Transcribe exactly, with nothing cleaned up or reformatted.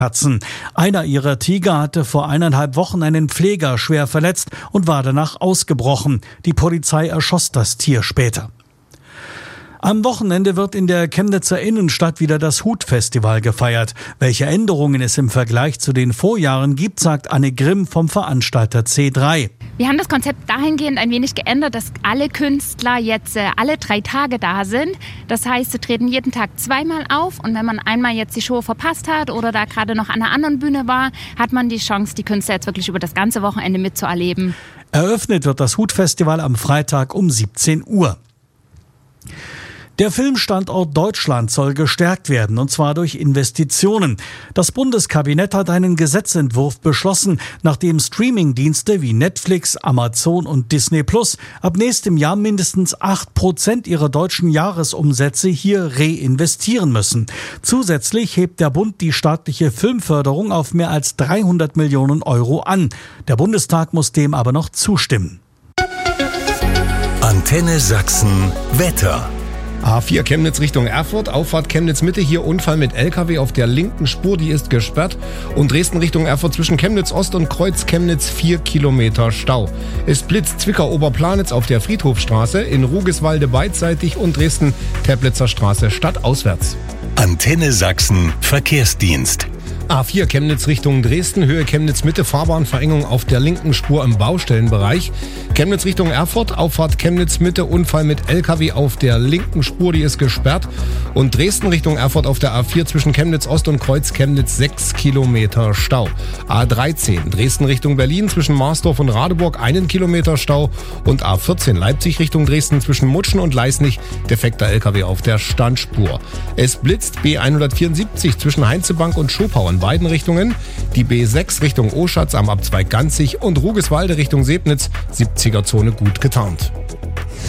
Katzen. Einer ihrer Tiger hatte vor eineinhalb Wochen einen Pfleger schwer verletzt und war danach ausgebrochen. Die Polizei erschoss das Tier später. Am Wochenende wird in der Chemnitzer Innenstadt wieder das Hutfestival gefeiert. Welche Änderungen es im Vergleich zu den Vorjahren gibt, sagt Anne Grimm vom Veranstalter C drei. Wir haben das Konzept dahingehend ein wenig geändert, dass alle Künstler jetzt äh, alle drei Tage da sind. Das heißt, sie treten jeden Tag zweimal auf und wenn man einmal jetzt die Show verpasst hat oder da gerade noch an einer anderen Bühne war, hat man die Chance, die Künstler jetzt wirklich über das ganze Wochenende mitzuerleben. Eröffnet wird das Hutfestival am Freitag um siebzehn Uhr. Der Filmstandort Deutschland soll gestärkt werden, und zwar durch Investitionen. Das Bundeskabinett hat einen Gesetzentwurf beschlossen, nachdem Streamingdienste wie Netflix, Amazon und Disney Plus ab nächstem Jahr mindestens acht Prozent ihrer deutschen Jahresumsätze hier reinvestieren müssen. Zusätzlich hebt der Bund die staatliche Filmförderung auf mehr als dreihundert Millionen Euro an. Der Bundestag muss dem aber noch zustimmen. Antenne Sachsen Wetter. A vier Chemnitz Richtung Erfurt, Auffahrt Chemnitz Mitte, hier Unfall mit L K W auf der linken Spur, die ist gesperrt. Und Dresden Richtung Erfurt zwischen Chemnitz Ost und Kreuz Chemnitz vier Kilometer Stau. Es blitzt Zwickau Oberplanitz auf der Friedhofstraße, in Rugeswalde beidseitig und Dresden Teplitzer Straße stadtauswärts. Antenne Sachsen Verkehrsdienst. A vier Chemnitz Richtung Dresden, Höhe Chemnitz Mitte, Fahrbahnverengung auf der linken Spur im Baustellenbereich. Chemnitz Richtung Erfurt, Auffahrt Chemnitz Mitte, Unfall mit L K W auf der linken Spur, die ist gesperrt. Und Dresden Richtung Erfurt auf der A vier zwischen Chemnitz Ost und Kreuz Chemnitz sechs Kilometer Stau. A dreizehn Dresden Richtung Berlin zwischen Marsdorf und Radeburg einen Kilometer Stau. Und A vierzehn Leipzig Richtung Dresden zwischen Mutschen und Leisnig, defekter L K W auf der Standspur. Es blitzt B hundertvierundsiebzig zwischen Heinzebank und Schopau in beiden Richtungen, die B sechs Richtung Oschatz am Abzweig Ganzig und Rugeswalde Richtung Sebnitz, siebziger Zone gut getarnt.